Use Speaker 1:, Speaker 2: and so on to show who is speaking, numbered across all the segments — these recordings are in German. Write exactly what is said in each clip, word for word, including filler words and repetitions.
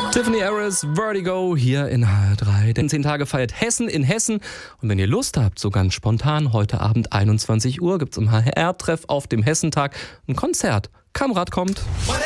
Speaker 1: Tiffany Harris, Vertigo, hier in H R drei. Denn zehn Tage feiert Hessen in Hessen. Und wenn ihr Lust habt, so ganz spontan, heute Abend einundzwanzig Uhr gibt's im H R-Treff auf dem Hessentag ein Konzert. Kamrat kommt.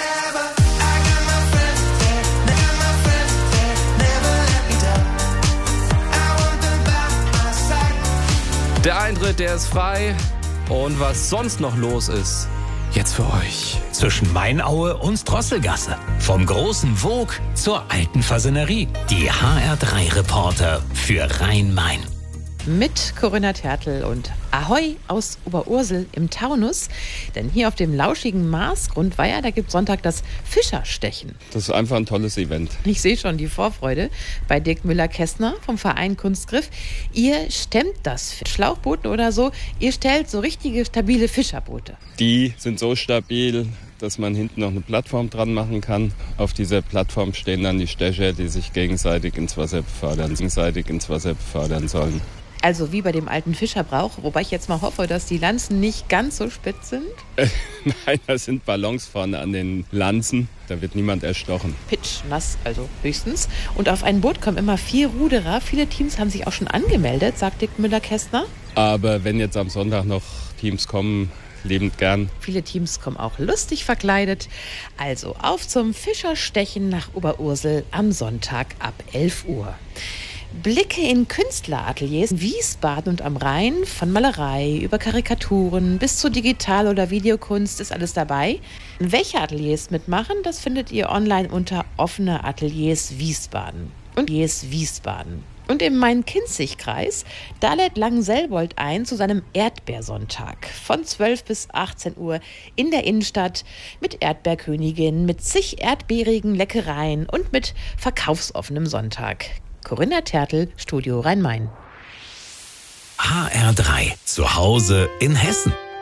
Speaker 1: Der Eintritt, der ist frei. Und was sonst noch los ist, jetzt für euch.
Speaker 2: Zwischen Mainaue und Drosselgasse. Vom großen Vogue zur alten Fasanerie. Die H R drei Reporter für Rhein-Main.
Speaker 3: Mit Corinna Tertl und Ahoi aus Oberursel im Taunus. Denn hier auf dem lauschigen Marsgrundweiher, da gibt Sonntag das Fischerstechen.
Speaker 4: Das ist einfach ein tolles Event.
Speaker 3: Ich sehe schon die Vorfreude bei Dirk Müller-Kästner vom Verein Kunstgriff. Ihr stemmt das für Schlauchbooten oder so. Ihr stellt so richtige, stabile Fischerboote.
Speaker 4: Die sind so stabil, dass man hinten noch eine Plattform dran machen kann. Auf dieser Plattform stehen dann die Stecher, die sich gegenseitig ins Wasser befördern, gegenseitig ins Wasser befördern sollen.
Speaker 3: Also wie bei dem alten Fischerbrauch, wobei ich jetzt mal hoffe, dass die Lanzen nicht ganz so spitz sind.
Speaker 4: Äh, nein, da sind Ballons vorne an den Lanzen, da wird niemand erstochen.
Speaker 3: Pitschnass, also höchstens. Und auf ein Boot kommen immer vier Ruderer. Viele Teams haben sich auch schon angemeldet, sagt Dirk Müller-Kästner.
Speaker 4: Aber wenn jetzt am Sonntag noch Teams kommen, lebend gern.
Speaker 3: Viele Teams kommen auch lustig verkleidet. Also auf zum Fischerstechen nach Oberursel am Sonntag ab elf Uhr. Blicke in Künstlerateliers in Wiesbaden und am Rhein, von Malerei über Karikaturen bis zu Digital- oder Videokunst ist alles dabei. Welche Ateliers mitmachen, das findet ihr online unter offene Ateliers Wiesbaden und Ateliers Wiesbaden. Und im Main-Kinzig-Kreis, da lädt Langenselbold ein zu seinem Erdbeersonntag von zwölf bis achtzehn Uhr in der Innenstadt mit Erdbeerkönigin, mit zig erdbeerigen Leckereien und mit verkaufsoffenem Sonntag. Corinna Tertl, Studio Rhein-Main.
Speaker 2: H R drei, zu Hause in Hessen.